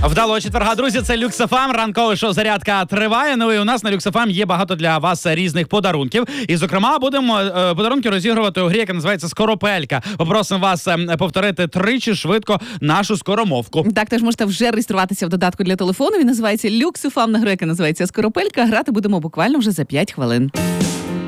Вдалого четверга, друзі, це Люкс ФМ, ранкове шоу «Зарядка» триває. Ну і у нас на Люкс ФМ є багато для вас різних подарунків. І, зокрема, будемо подарунки розігрувати у грі, яка називається «Скоропелька». Попросимо вас повторити тричі швидко нашу скоромовку. Так, теж можете вже реєструватися в додатку для телефону. Він називається Люкс ФМ, на гру, яка називається «Скоропелька». Грати будемо буквально вже за 5 хвилин.